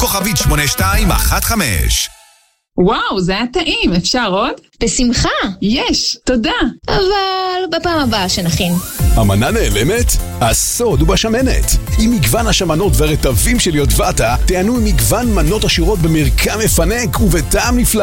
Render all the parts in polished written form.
כוכבית 8215. וואו, זה היה טעים, אפשר עוד? בשמחה. יש, תודה. אבל בפעם הבאה שנכין. המנה נעלמת? הסוד הוא בשמנת. עם מגוון השמנות ורטבים של יודבטה, תענו עם מגוון מנות עשירות במרקם מפנק ובטעם נפלא.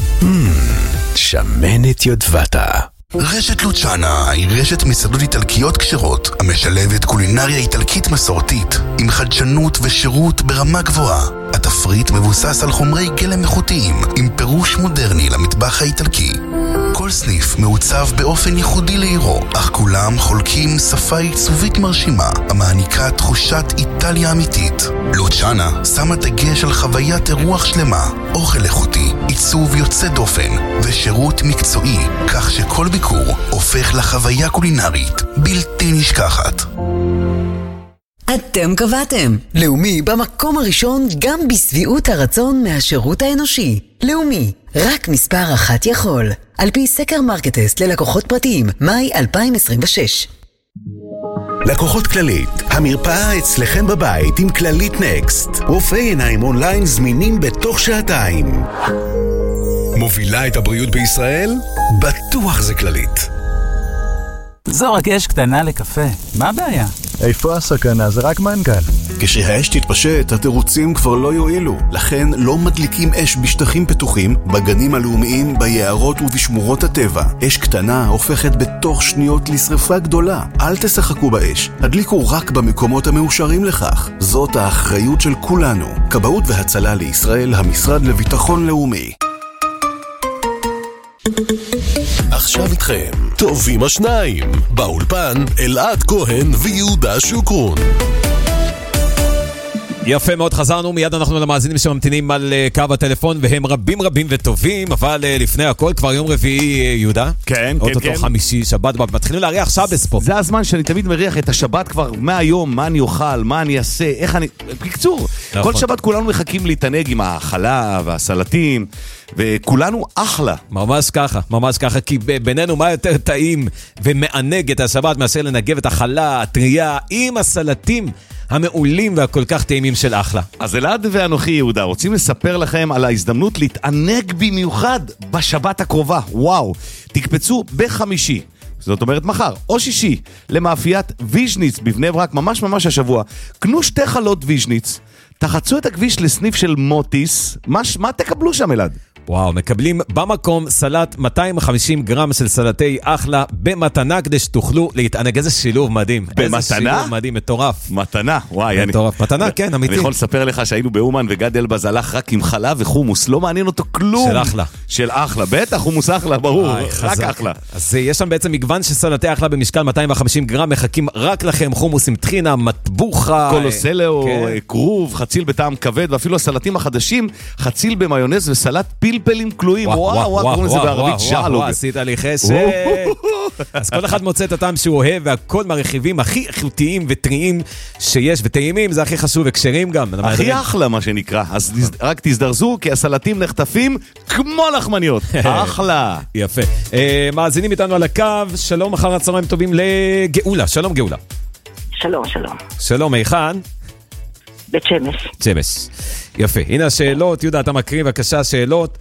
שמנת יודבטה. רשת לוצ'אנה היא רשת מסעדות איטלקיות כשרות המשלבת קולינריה איטלקית מסורתית עם חדשנות ושירות ברמה גבוהה. התפריט מבוסס על חומרי גלם איכותיים עם פירוש מודרני למטבח האיטלקי. כל סניף מעוצב באופן ייחודי לעירו, אך כולם חולקים שפה עיצובית מרשימה המעניקה תחושת איטליה אמיתית. לוצ'אנה שמה דגש על חוויית אירוח שלמה, אוכל איכותי, עיצוב יוצא דופן ושירות מקצועי, כך שכל ביקור הופך לחוויה קולינרית בלתי נשכחת. אתם קבעתם. לאומי במקום הראשון גם בסביעות הרצון מהשירות האנושי. לאומי, רק מספר אחת יכול. על פי סקר מרקטסט ללקוחות פרטיים, מאי 2026. לקוחות כללית, המרפאה אצלכם בבית עם כללית נקסט. רופאי עיניים אונליין זמינים בתוך שעתיים. מובילה את הבריאות בישראל? בטוח זה כללית. זו רק אש קטנה לקפה, מה הבעיה? איפה הסכנה? זה רק מנכ"ל. כשהאש תתפשט, התירוצים כבר לא יועילו. לכן לא מדליקים אש בשטחים פתוחים, בגנים הלאומיים, ביערות ובשמורות הטבע. אש קטנה הופכת בתוך שניות לשרפה גדולה. אל תשחקו באש. הדליקו רק במקומות המאושרים לכך. זאת האחריות של כולנו. כבאות והצלה לישראל, המשרד לביטחון לאומי. עכשיו איתכם, טובים השניים, באולפן אלעד כהן ויהודה שוקרון. יפה מאוד, חזרנו, מיד אנחנו למאזינים שממתינים על קו הטלפון, והם רבים רבים וטובים, אבל לפני הכל כבר יום רביעי, יהודה. כן, כן, כן. אותו חמישי, שבת, מתחילים להריח שבס פה. זה הזמן שאני תמיד מריח את השבת כבר מהיום, מה אני אוכל, מה אני אעשה, איך אני... בקצור, כל שבת כולנו מחכים להתענג עם החלב והסלטים, וכולנו אחלה. ממש ככה, כי בינינו מה יותר טעים ומענג את השבת מאשר לנגב את החלה, הטריה, עם הסלטים המעולים והכל כך טעימים של אחלה. אז אלעד ואנוכי יהודה רוצים לספר לכם על ההזדמנות להתענג במיוחד בשבת הקרובה. וואו, תקפצו בחמישי, זאת אומרת מחר, או שישי, למאפיית ויז'ניץ בבני ברק, ממש השבוע. קנו 2 חלות ויז'ניץ, תחצו את הכביש לסניף של מוטיס, מה תקבלו שם אלעד? וואו, מקבלים במקום סלט 250 גרם של סלטי אחלה במתנה כדי שתוכלו להתענג. איזה שילוב מדהים. במתנה? איזה שילוב מדהים, מטורף. מתנה, וואי. מטורף, מתנה, כן, אמיתי. אני יכול לספר לך שהיינו באומן וגד אלבז הלך רק עם חלב וחומוס, לא מעניין אותו כלום. של אחלה. של אחלה, בטח, חומוס אחלה, ברור, רק אחלה. אז יש שם בעצם מגוון של סלטי אחלה במשקל 250 גרם, מחכים רק לכם חומוס עם טחינה, מטבוחה. קולוסלו, קרוב, חציל בטעם כבד, ואפילו הסלטים החדשים, חציל במיונז וסלט פלפלים כלואים. וואו, קוראים לזה בערבית ז'עלוג. עשית לי חשק. אז כל אחד מוצא את הטעם שהוא אוהב, והכל מהרכיבים הכי איכותיים וטריים שיש, וטעימים זה הכי חשוב, וקשרים גם. הכי אחלה מה שנקרא. אז רק תזדרזו, כי הסלטים נחטפים כמו לחמניות. אחלה. יפה. מאזינים איתנו על הקו, שלום, אחר הצהריים טובים לגאולה. שלום גאולה. שלום. שלום, היכן? בית שמש. שמש. יפה. הנה השאלות, יהודה, אתה מקריא בבקשה שאלות.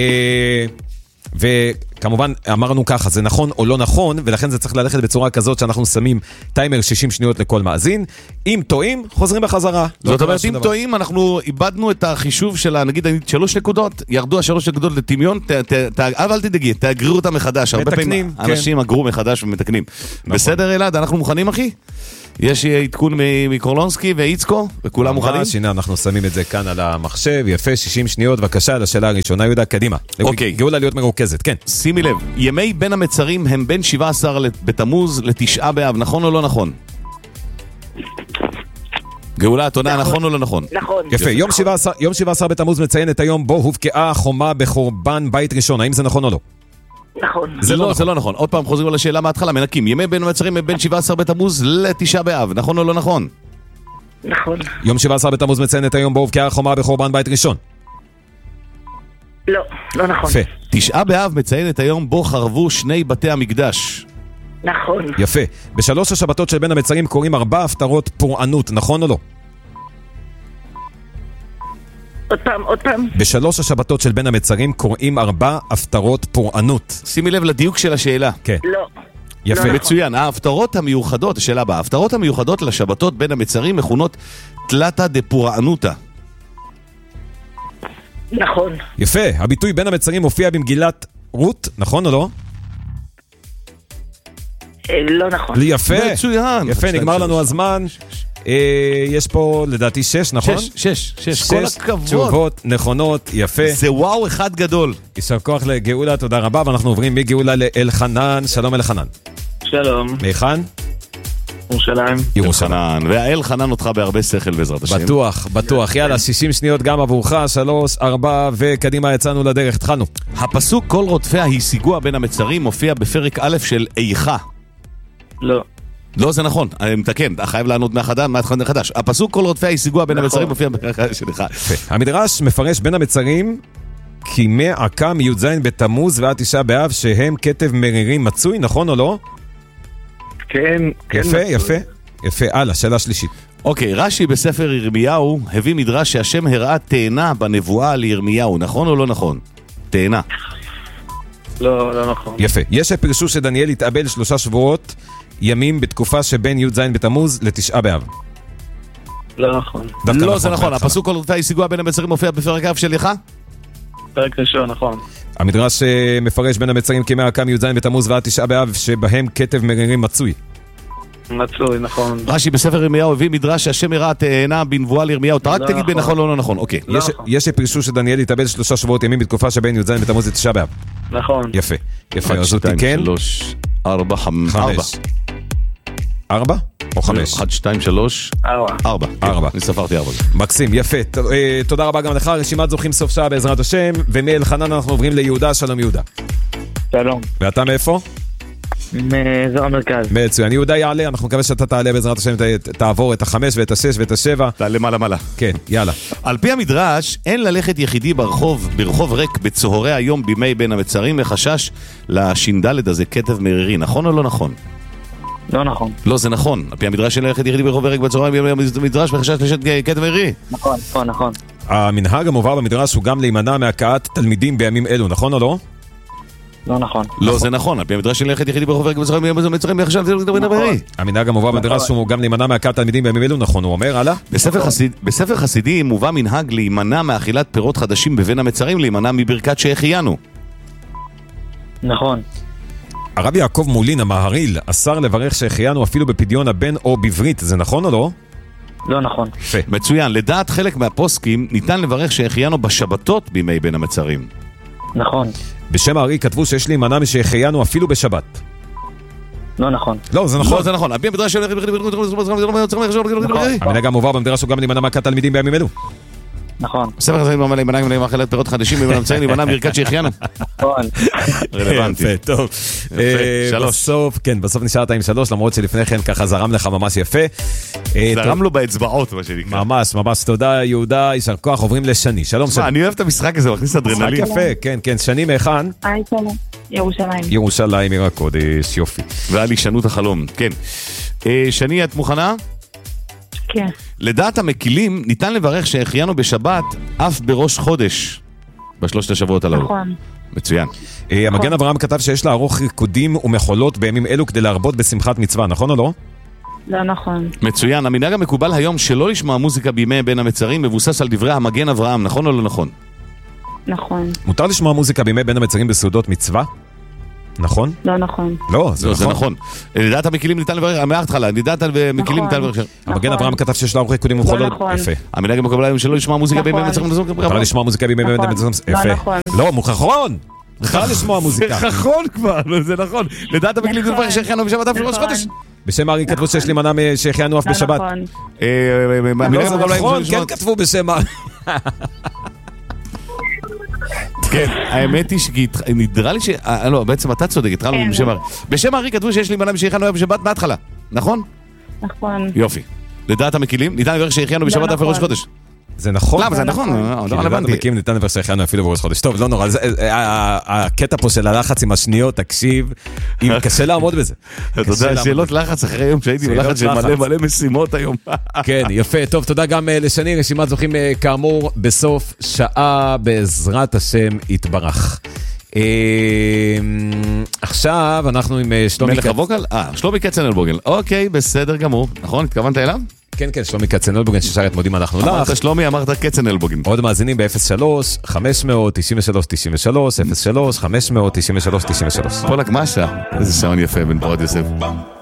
וכמובן אמרנו ככה, זה נכון או לא נכון, ולכן זה צריך ללכת בצורה כזאת שאנחנו שמים טיימר 60 שניות לכל מאזין. אם טועים, חוזרים בחזרה. זאת אומרת, אם טועים, אנחנו איבדנו את החישוב של, נגיד, 3 נקודות, ירדו 3 נקודות לטמיון, אבל אל תדאגי, תאגרו אותם מחדש. הרבה פעמים אנשים אגרו מחדש ומתקנים. בסדר, אלעד, אנחנו מוכנים, אחי? יש עדכון מקורלונסקי ואיצקו, וכולם מוכנים? הנה, אנחנו שמים את זה כאן על המחשב, יפה, 60 שניות, בבקשה, לשאלה הראשונה, יהודה, קדימה. אוקיי. גאולה להיות מרוכזת, כן. שימי לב, ימי בין המצרים הם בין 17 בתמוז ל9 באב, נכון או לא נכון? גאולה, אתה עונה, נכון או לא נכון? נכון. יפה, יום 17 בתמוז מציין את היום בו הובקעה חומה בחורבן בית ראשון, האם זה נכון או לא? נכון. זה לא נכון. עוד פעם חוזרים לשאלה מההתחלה, מנקים. ימי בין המצרים הם בין 17 בתמוז ל9 באב, נכון או לא נכון? נכון. יום 17 בתמוז מציין את היום בו הובקעה חומה בחורבן בית ראשון. לא נכון. יפה. 9 באב מציין את היום בו חרבו 2 בתי המקדש. נכון. יפה. ב3 השבתות של בין המצרים קוראים 4 הפטרות פורענות, נכון או לא? עוד פעם. בשלוש השבתות של בין המצרים קוראים 4 הפטרות פורענות. שימי לב לדיוק של השאלה. כן. לא. יפה. לא מצוין. ההפטרות המיוחדות, השאלה הבאה, ההפטרות המיוחדות לשבתות בין המצרים מכונות תלתא דפורענותא. נכון. יפה. הביטוי בין המצרים מופיע במגילת רות, נכון או לא? לא נכון. יפה. מצוין. יפה, נגמר לנו הזמן. יש פה לדעתי 6, נכון? 6. כל הכבוד. תשובות נכונות, יפה. זה וואו אחד גדול. יישר כוח לגאולה, תודה רבה, ואנחנו עוברים מגאולה לאלחנן. שלום אלחנן. שלום. מהיכן? ירושלים. והאל חנן אותך בהרבה שכל בעזרת השם. בטוח. יאללה, 60 שניות גם עבורך, 3, 4, וקדימה יצאנו לדרך, התחלנו. הפסוק כל רודפיה השיגוה בין המצרים מופיע בפרק א' של איכה. לא, זה נכון, אני מתקן, אתה חייב לענות מהחדש. הפסוק כל רודפיה השיגוה בין המצרים מופיע בפרק א' של איכה. המדרש מפרש בין המצרים כימי עקה מי"ז בתמוז ועד 9 באב שהם כתב מרירים מצוי, נכון או לא? כן. יפה, הלאה, שאלה שלישית. אוקיי, רש"י בספר ירמיהו הביא מדרש שהשם הראה תאנה בנבואה לירמיהו, נכון או לא נכון? תאנה. לא נכון. יפה. יש שפרשו שדניאל התאבל 3 שבועות ימים בתקופה שבין י"ז בתמוז ל9 באב. לא נכון. לא, זה נכון. הפסוק כל רודפיה השיגוה בין המצרים מופיע בפרק א' של איכה? פרק ראשון, נכון. המדרש מפרש בין המצרים כימי עקה מי"ז בתמוז ועד 9 באב שבהם כתב מרירים מצוי. מצוי, נכון. רש"י בספר ירמיהו הביא מדרש שהשם הראה תאנה בנבואה לירמיהו. אתה רק תגיד בנכון או לא נכון. אוקיי. יש שפרשו שדניאל התאבל 3 שבועות ימים בתקופה שבין י"ז בתמוז ל9 באב. נכון. יפה. אז הוא תיקן. 3, 4, 5. 4 או 5? 1, 2, 3, 4. 4. אני ספרתי 4. מקסים, יפה. תודה רבה גם לך. רשימת זוכים סוף שעה בעזרת השם. ומאלחנן אנחנו עוברים ליהודה. שלום יהודה. שלום. ואתה מאיפה? מאזור המרכז. מצוין. יהודה יעלה, אנחנו מקווה שאתה תעלה בעזרת השם, תעבור את 5 ואת 6 ואת 7. תעלה מעלה. כן, יאללה. על פי המדרש, אין ללכת יחידי ברחוב ריק בצהרי היום בימי בין המצרים מחשש לשינדלת הזה, כתב מרירי. נכון או לא נכון? לא נכון. לא, זה נכון. על פי המדרש אין ללכת יחידי ברחוב ריק בצהרי היום בימי המדרש מחשש לכתב מרירי. נכון. המנהג המובא במדרש הוא גם להימנע מהקעת תלמידים בימים אלו, נכון או לא? לא נכון. לא, זה נכון. על פי המדרש אין ללכת יחידי ברחוב ריק בצהרי היום בימי המצרים מחשש לכתב מרירי. המנהג המובא במדרש הוא גם להימנע מהקעת תלמידים בימים אלו, נכון, הוא אומר, הלאה. בספר חסידי מובא מנהג להימנע מאכילת פירות חדשים בבין המצרים, להימנע מברכת שהחיינו. נכון. הרב יעקב מולין המהריל אסר לברך שהחיינו אפילו בפדיון הבן או בברית, זה נכון או לא? לא נכון. יפה. מצוין. לדעת חלק מהפוסקים ניתן לברך שהחיינו בשבתות בימי בין המצרים. נכון. בשם הארי כתבו שיש להימנע משהחיינו אפילו בשבת. לא נכון. לא, זה נכון. לא, זה נכון. על פי המדרש המנהג המובא במדרש הוא גם להימנע מהקעת תלמידים בימים אלו. נכון. בספר חסידי מובא להימנע מאכילת פירות חדשים בבין המצרים, להימנע מברכת שהחיינו. נכון. רלוונטי. יפה, טוב. בסוף נשארת עם 3, למרות שלפני כן ככה זרם לך ממש יפה. זרם לו באצבעות, מה שנקרא. ממש, תודה יהודה, יישר כוח, עוברים לשני. שלום שני. אני אוהב את המשחק הזה, מכניס אדרנלין. יפה, כן, שני מהיכן? שלום, ירושלים. ירושלים, עיר הקודש, יופי. ועל הישנות החלום, כן. שני, את מוכנה? כן. לדעת המקילים, ניתן לברך שהחיינו בשבת אף בראש חודש, בשלושת השבועות הללו. נכון. מצוין. המגן אברהם כתב שיש לערוך ריקודים ומחולות בימים אלו כדי להרבות בשמחת מצווה, נכון או לא? לא נכון. מצוין. המנהג המקובל היום שלא לשמוע מוזיקה בימי בין המצרים מבוסס על דברי המגן אברהם, נכון או לא נכון? נכון. מותר לשמוע מוזיקה בימי בין המצרים בסעודות מצווה? נכון? לא נכון. לא, זה נכון. לדעת המקילים ניתן לברך, מההתחלה, לדעת המקילים ניתן לברך. המגן אברהם כתב שיש לערוך ריקודים ומחולות. יפה. המנהג המקובל היום שלא לשמוע מוזיקה בימי מצרים. מותר לשמוע מוזיקה בימי בין המצרים. יפה. לא, מוכרחון. מותר לשמוע מוזיקה. נכון כבר, זה נכון. לדעת המקילים ניתן לברך שהחיינו בשבת אף בראש חודש. בשם הארי כתבו שיש להימנע שהחיינו אף בשבת. לא, זה נכון, כן כתבו בשם הארי. כן, האמת היא שנדרה לי לא, בעצם אתה צודק, התחלנו בשם הארי. בשם הארי כתבו שיש להימנע שהחיינו אף בשבת מההתחלה, נכון? נכון. יופי. לדעת המקילים, ניתן לברך שהחיינו בשבת אף בראש חודש. זה נכון. למה, זה נכון, לא רלוונטי. כי ניתן דבר שהחיינו אפילו בראש חודש. טוב, לא נורא, הקטע פה של הלחץ עם השניות, תקשיב, קשה לעמוד בזה. אתה יודע, שאלות לחץ אחרי יום שהייתי בלחץ של מלא משימות היום. כן, יפה, טוב, תודה גם לשני, רשימת זוכים כאמור בסוף שעה, בעזרת השם יתברך. עכשיו אנחנו עם שלומי מלך הווקל? שלומי כצנלבוגן. אוקיי, בסדר גמור. נכון? התכוונת אליו? כן, כן, שלומי כצנלבוגן ששר את מודים אנחנו לך. אמרת שלומי, אמרת כצנלבוגן. עוד מאזינים ב-03-593-93-03, 03-593-93-93. פולק משה, איזה שעון יפה בן פרות יוסף.